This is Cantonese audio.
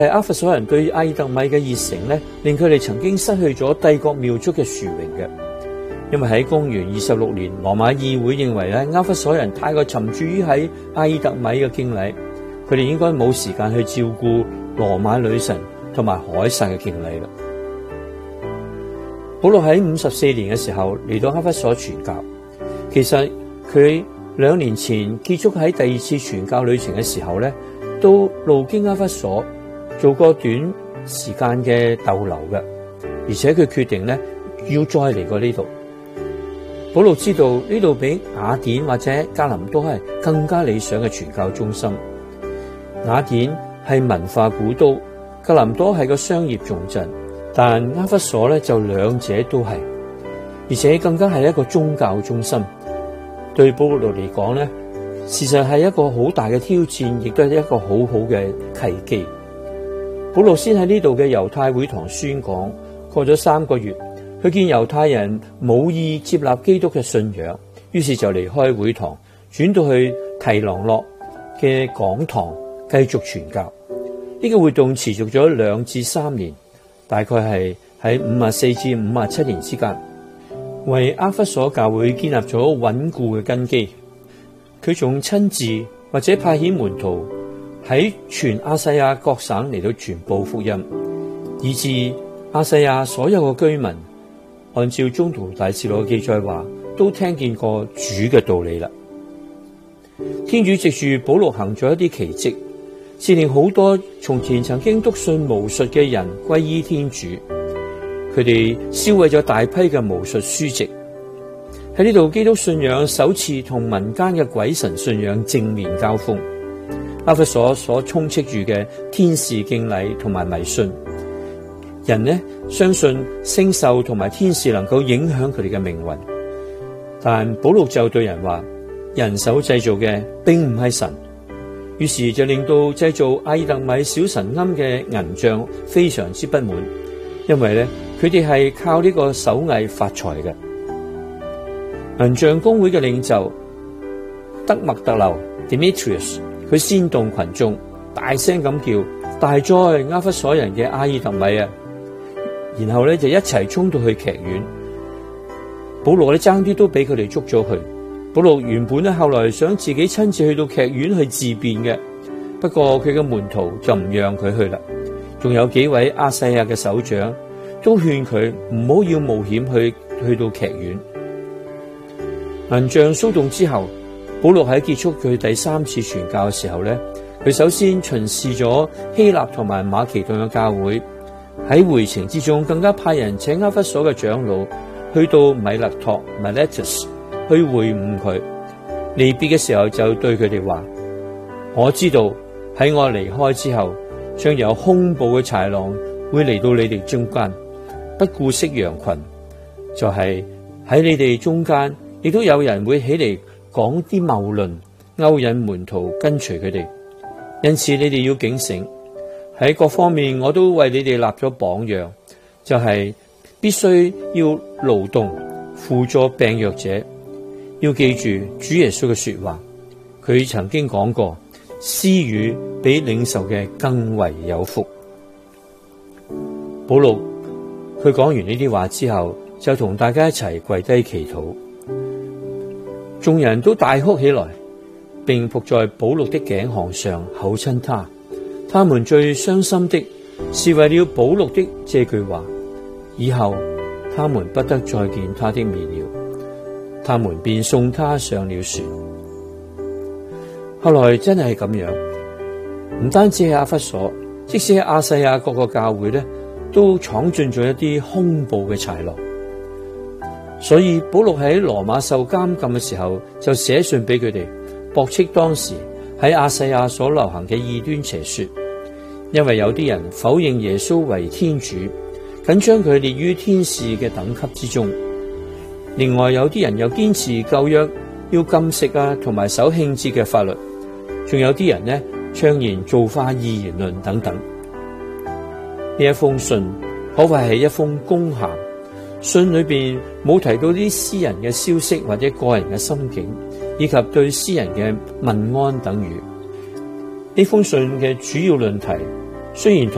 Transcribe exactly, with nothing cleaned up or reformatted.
阿弗所人對阿爾特米嘅熱誠咧，令佢哋曾經失去咗帝國廟祝嘅殊榮嘅。因為喺公元二十六年，羅馬議會認為咧，阿弗所人太過沉醉於喺阿爾特米嘅敬禮，佢哋應該冇時間去照顧羅馬女神同埋凱撒嘅敬禮啦。保羅喺五十四年嘅時候嚟到阿弗所傳教，其實佢兩年前結束喺第二次傳教旅程嘅時候咧，都路經阿弗所做過短時間嘅逗留嘅，而且佢決定咧要再嚟過呢度。保羅知道呢度比雅典或者格林多係更加理想嘅傳教中心。雅典係文化古都，格林多係個商業重鎮，但阿弗所咧就兩者都係，而且更加係一個宗教中心。對保羅嚟講咧，事實係一個好大嘅挑戰，亦都係一個好好嘅契機。保羅先喺呢度嘅猶太會堂宣講，過咗三個月，佢見猶太人冇意接納基督嘅信仰，於是就離開會堂，轉到去提朗諾嘅講堂繼續傳教。呢個活動持續咗兩至三年，大概係喺五十四至五十七年之間，為阿弗所教會建立咗穩固嘅根基。佢仲親自或者派遣門徒喺全亞細亞各省嚟到傳播福音，以致亞細亞所有嘅居民，按照宗徒大事錄記載話，都聽見過主嘅道理啦。天主藉住保羅行咗一啲奇蹟，是令好多從前曾經篤信巫術嘅人歸依天主。佢哋燒毀咗大批嘅巫術書籍。喺呢度，基督信仰首次同民間嘅鬼神信仰正面交鋒。阿弗所所充斥住嘅天使敬禮同埋迷信，人呢相信星宿同埋天使能夠影響佢哋嘅命運，但保祿就對人話：人手製造嘅並唔係神。於是就令到製造阿爾特米小神龕嘅銀匠非常之不滿，因為咧佢哋係靠呢個手藝發財嘅。銀匠公會嘅領袖德默特留 Demetrius， 佢煽動群眾大聲咁叫：大哉阿弗所人嘅阿爾特米啊！然後咧就一齊衝到去劇院。保羅咧爭啲都俾佢哋捉咗去。保羅原本咧後來想自己親自去到劇院去自辯嘅，不過佢嘅門徒就唔讓佢去啦。仲有幾位亞細亞嘅首長都勸佢唔好要冒險去去到劇院。銀匠騷動之後，保羅喺結束佢第三次傳教嘅時候咧，佢首先巡視咗希臘同埋馬其頓嘅教會。喺回程之中，更加派人請阿弗所嘅長老去到米勒托 Miletus 去會晤佢。離別嘅時候就對佢哋話：我知道喺我離開之後，將有凶暴嘅豺狼會嚟到你哋中間，不顧惜羊群。就係、是、喺你哋中間，亦都有人會起嚟講啲謬論，勾引門徒跟隨佢哋。因此你哋要警醒，喺各方面我都為你哋立咗榜樣，就係、是、必須要勞動輔助病弱者。要記住主耶穌嘅說話，佢曾經講過：施予比領受嘅更為有福。保祿佢講完呢啲話之後，就同大家一齊跪低祈禱。眾人都大哭起來，並伏在保祿的頸項上口親他。他們最傷心的是為了保祿的這句話，以後他們不得再見他的面了。他們便送他上了船。後來真係咁樣，唔單止係阿弗所，即使係亞細亞各個教會咧，都闖進咗一啲凶暴嘅豺狼。所以保祿喺羅馬受監禁嘅時候，就寫信俾佢哋，駁斥當時喺亞細亞所流行嘅異端邪說。因為有啲人否認耶穌為天主，僅將佢列於天使嘅等級之中。另外有啲人又堅持舊約要禁食啊，同埋守慶節嘅法律。仲有啲人呢，倡言造化異言論等等。呢一封信可謂係一封公函，信裏邊冇提到啲私人嘅消息或者個人嘅心境，以及對私人嘅問安等語。呢封信嘅主要論題雖然同